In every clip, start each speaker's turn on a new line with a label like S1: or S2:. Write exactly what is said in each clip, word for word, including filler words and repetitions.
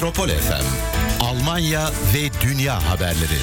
S1: Metropol F M, Almanya ve Dünya haberleri.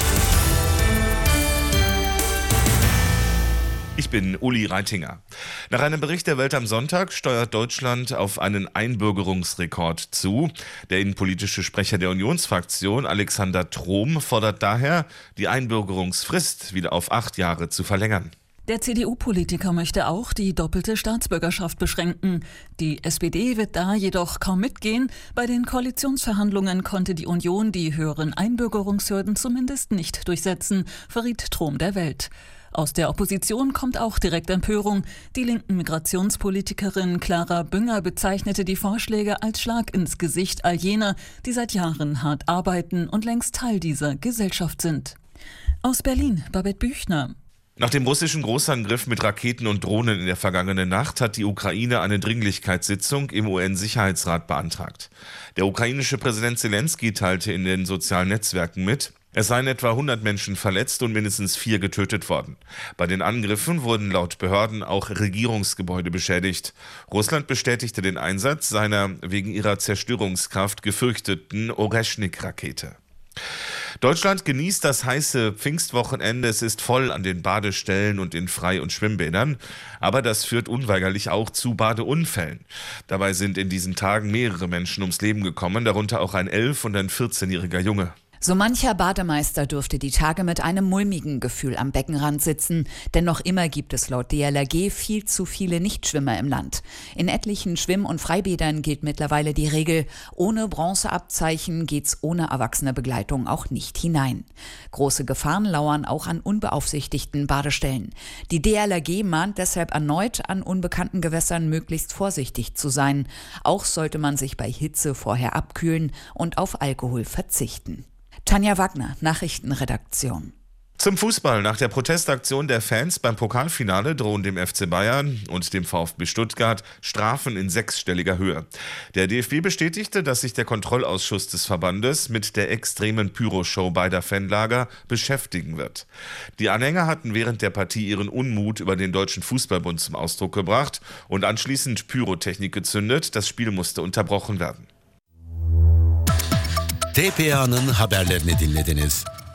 S2: Ich bin Uli Reitinger. Nach einem Bericht der Welt am Sonntag steuert Deutschland auf einen Einbürgerungsrekord zu. Der innenpolitische Sprecher der Unionsfraktion, Alexander Trom, fordert daher, die Einbürgerungsfrist wieder auf acht Jahre zu verlängern.
S3: Der C D U-Politiker möchte auch die doppelte Staatsbürgerschaft beschränken. Die S P D wird da jedoch kaum mitgehen. Bei den Koalitionsverhandlungen konnte die Union die höheren Einbürgerungshürden zumindest nicht durchsetzen, verriet Trom der Welt. Aus der Opposition kommt auch direkt Empörung. Die linken Migrationspolitikerin Clara Bünger bezeichnete die Vorschläge als Schlag ins Gesicht all jener, die seit Jahren hart arbeiten und längst Teil dieser Gesellschaft sind. Aus Berlin, Babette Büchner.
S2: Nach dem russischen Großangriff mit Raketen und Drohnen in der vergangenen Nacht hat die Ukraine eine Dringlichkeitssitzung im U N-Sicherheitsrat beantragt. Der ukrainische Präsident Zelensky teilte in den sozialen Netzwerken mit, es seien etwa hundert Menschen verletzt und mindestens vier getötet worden. Bei den Angriffen wurden laut Behörden auch Regierungsgebäude beschädigt. Russland bestätigte den Einsatz seiner wegen ihrer Zerstörungskraft gefürchteten Oreschnik-Rakete. Deutschland genießt das heiße Pfingstwochenende. Es ist voll an den Badestellen und in Frei- und Schwimmbädern. Aber das führt unweigerlich auch zu Badeunfällen. Dabei sind in diesen Tagen mehrere Menschen ums Leben gekommen, darunter auch ein elf- und ein vierzehnjähriger Junge.
S4: So mancher Bademeister dürfte die Tage mit einem mulmigen Gefühl am Beckenrand sitzen, denn noch immer gibt es laut D L R G viel zu viele Nichtschwimmer im Land. In etlichen Schwimm- und Freibädern gilt mittlerweile die Regel, ohne Bronzeabzeichen geht's ohne erwachsene Begleitung auch nicht hinein. Große Gefahren lauern auch an unbeaufsichtigten Badestellen. Die D L R G mahnt deshalb erneut, an unbekannten Gewässern möglichst vorsichtig zu sein. Auch sollte man sich bei Hitze vorher abkühlen und auf Alkohol verzichten. Tanja Wagner, Nachrichtenredaktion.
S2: Zum Fußball. Nach der Protestaktion der Fans beim Pokalfinale drohen dem F C Bayern und dem VfB Stuttgart Strafen in sechsstelliger Höhe. Der D F B bestätigte, dass sich der Kontrollausschuss des Verbandes mit der extremen Pyroshow beider Fanlager beschäftigen wird. Die Anhänger hatten während der Partie ihren Unmut über den Deutschen Fußballbund zum Ausdruck gebracht und anschließend Pyrotechnik gezündet. Das Spiel musste unterbrochen werden.
S1: T P A'nın haberlerini dinlediniz.